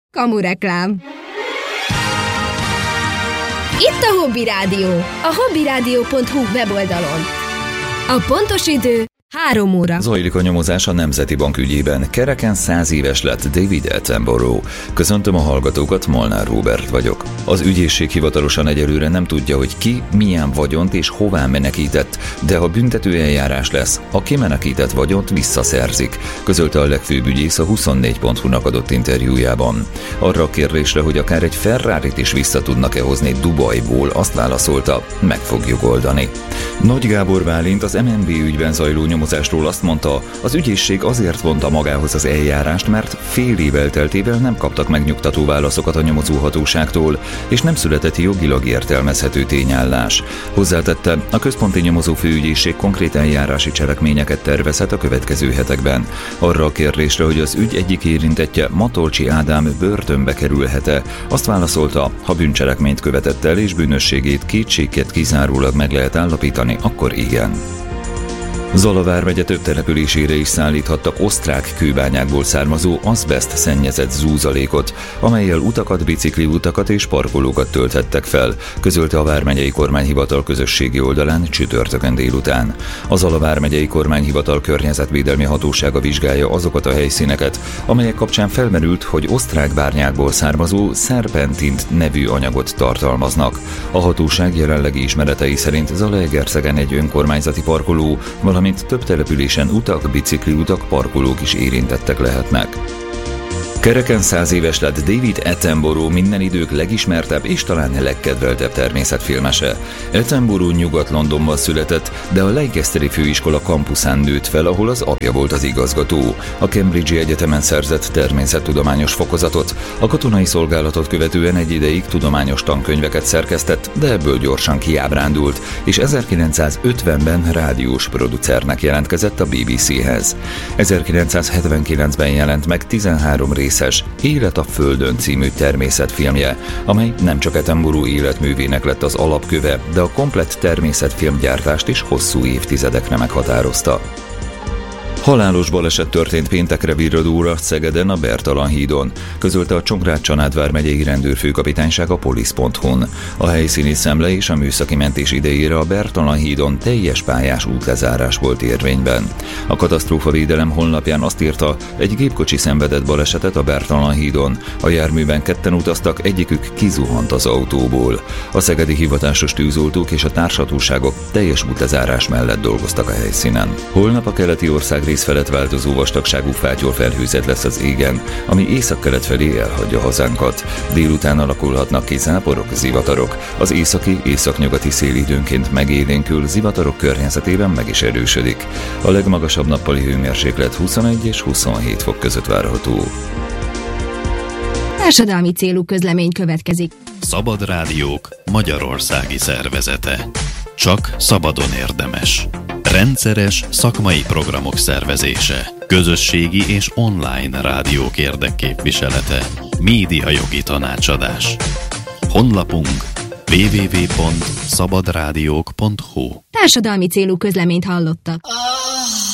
Kamureklám. Itt a Hobby Rádió, a hobbyradio.hu weboldalon. A pontos idő 3 óra. Zajlik a nyomozás a Nemzeti Bank ügyében. Kereken 100 éves lett David Attenborough. Köszöntöm a hallgatókat, Molnár Róbert vagyok. Az ügyészség hivatalosan egyelőre nem tudja, hogy ki, milyen vagyont és hová menekített, de ha büntető eljárás lesz, a kimenekített vagyont visszaszerzik, közölte a legfőbb ügyész a 24.hu-nak adott interjújában. Arra a kérdésre, hogy akár egy Ferrarit is vissza tudnak-e hozni Dubajból, azt válaszolta, meg fogjuk oldani. Nagy Gábor Bálint az MNB ügyben zajló nyomozásról azt mondta, az ügyészség azért vonta magához az eljárást, mert fél év elteltével nem kaptak megnyugtató válaszokat a nyomozóhatóságtól, és nem született jogilag értelmezhető tényállás. Hozzátette, a központi nyomozó főügyészség konkrét eljárási cselekményeket tervezhet a következő hetekben. Arra a kérdésre, hogy az ügy egyik érintettje, Matolcsi Ádám börtönbe kerülhet-e, azt válaszolta, ha bűncselekményt követett el és bűnösségét kétségként kizárólag meg lehet állapítani, akkor igen. Zala vármegye több településére is szállíthattak osztrák kőbányákból származó azbeszt szennyezett zúzalékot, amellyel utakat, bicikliutakat és parkolókat tölthettek fel, közölte a vármegyei kormányhivatal közösségi oldalán csütörtökön délután. A Zala vármegyei kormányhivatal környezetvédelmi hatósága vizsgálja azokat a helyszíneket, amelyek kapcsán felmerült, hogy osztrák bányákból származó szerpentint nevű anyagot tartalmaznak. A hatóság jelenlegi ismeretei szerint Zalaegerszegen egy önkormányzati parkoló, valamint több településen utak, bicikliutak, parkolók is érintettek lehetnek. Kereken 100 éves lett David Attenborough, minden idők legismertebb és talán legkedveltebb természetfilmese. Attenborough Nyugat-Londonban született, de a Leicesteri főiskola kampuszán nőtt fel, ahol az apja volt az igazgató. A Cambridge-i Egyetemen szerzett természettudományos fokozatot. A katonai szolgálatot követően egy ideig tudományos tankönyveket szerkesztett, de ebből gyorsan kiábrándult, és 1950-ben rádiós producernek jelentkezett a BBC-hez. 1979-ben jelent meg 13 részes Élet a Földön című természetfilmje, amely nem csak Attenborough életművének lett az alapköve, de a komplett természetfilmgyártást is hosszú évtizedekre meghatározta. Halálos baleset történt péntekre virradóra Szegeden a Bertalan hídon, közölte a Csongrád-Csanád vármegyei rendőrfőkapitányság a polisz.hu-n. A helyszíni szemle és a műszaki mentés idejére a Bertalan hídon teljes pályás útlezárás volt érvényben. A katasztrófavédelem honlapján azt írta, egy gépkocsi szenvedett balesetet a Bertalan hídon. A járműben ketten utaztak, egyikük kizuhant az autóból. A szegedi hivatásos tűzoltók és a társhatóságok teljes útlezárás mellett dolgoztak a helyszínen. Holnap a keleti ország rész felett változó vastagságú fátyorfelhőzet lesz az égen, ami északkelet felé elhagyja hazánkat. Délután alakulhatnak ki záporok, zivatarok. Az északi, északnyugati szél időnként megélénkül, zivatarok környezetében meg is erősödik. A legmagasabb nappali hőmérséklet 21 és 27 fok között várható. Társadalmi célú közlemény következik. Szabad Rádiók Magyarországi Szervezete. Csak szabadon érdemes. Rendszeres szakmai programok szervezése, közösségi és online rádiók érdekképviselete, médiajogi tanácsadás. Honlapunk www.szabadradiók.hu. Társadalmi célú közleményt hallottak.